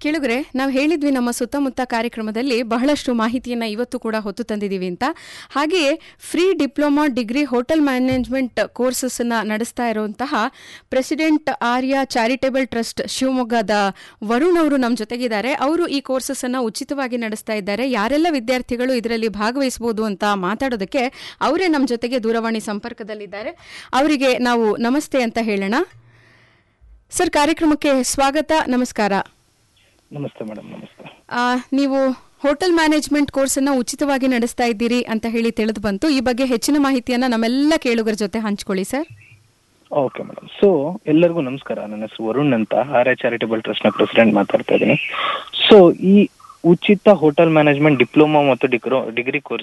ಕೇಳುಗರೆ, ನಾವು ಹೇಳಿದ್ವಿ ನಮ್ಮ ಸುತ್ತಮುತ್ತ ಕಾರ್ಯಕ್ರಮದಲ್ಲಿ ಬಹಳಷ್ಟು ಮಾಹಿತಿಯನ್ನು ಇವತ್ತು ಕೂಡ ಹೊತ್ತು ತಂದಿದ್ದೀವಿ ಅಂತ. ಹಾಗೆಯೇ free diploma degree hotel management ಕೋರ್ಸಸ್ಸನ್ನು ನಡೆಸ್ತಾ ಇರುವಂತಹ ಪ್ರೆಸಿಡೆಂಟ್ ಆರ್ಯ ಚಾರಿಟೇಬಲ್ ಟ್ರಸ್ಟ್ ಶಿವಮೊಗ್ಗದ ವರುಣ್ ಅವರು ನಮ್ಮ ಜೊತೆಗಿದ್ದಾರೆ. ಅವರು ಈ ಕೋರ್ಸಸ್ಸನ್ನು ಉಚಿತವಾಗಿ ನಡೆಸ್ತಾ ಇದ್ದಾರೆ. ಯಾರೆಲ್ಲ ವಿದ್ಯಾರ್ಥಿಗಳು ಇದರಲ್ಲಿ ಭಾಗವಹಿಸಬಹುದು ಅಂತ ಮಾತಾಡೋದಕ್ಕೆ ಅವರೇ ನಮ್ಮ ಜೊತೆಗೆ ದೂರವಾಣಿ ಸಂಪರ್ಕದಲ್ಲಿದ್ದಾರೆ. ಅವರಿಗೆ ನಾವು ನಮಸ್ತೆ ಅಂತ ಹೇಳೋಣ. ಸರ್, ಕಾರ್ಯಕ್ರಮಕ್ಕೆ ಸ್ವಾಗತ. ನಮಸ್ಕಾರ. ನಮಸ್ತೆ ಮೇಡಮ್. ನಮಸ್ತೆ. ನೀವು ಹೋಟೆಲ್ ಮ್ಯಾನೇಜ್ಮೆಂಟ್ ಕೋರ್ಸನ್ನು ಉಚಿತವಾಗಿ ನಡೆಸ್ತಾ ಇದ್ದೀರಿ ಅಂತ ಹೇಳಿ ತಿಳಿದು ಬಂತು. ಈ ಬಗ್ಗೆ ಹೆಚ್ಚಿನ ಮಾಹಿತಿಯನ್ನ ನಮ್ಮೆಲ್ಲ ಕೇಳುಗರ ಜೊತೆ ಹಂಚ್ಕೊಳ್ಳಿ ಸರ್. Okay madam. ಸೊ ಎಲ್ಲರಿಗೂ ನಮಸ್ಕಾರ. ನನ್ನ ಹೆಸರು ವರುಣ್ ಅಂತ, ಆರ್ಯ ಚಾರಿಟೇಬಲ್ ಟ್ರಸ್ಟ್ ನ ಪ್ರೆಸಿಡೆಂಟ್ ಮಾತಾಡ್ತಾ ಇದ್ದೀನಿ. ಸೊ ಈ ಉಚಿತ ಹೋಟೆಲ್ ಮ್ಯಾನೇಜ್ಮೆಂಟ್ ಡಿಪ್ಲೊಮಾ ಮತ್ತು ಡಿಗ್ರಿ ಕೋರ್ಸ್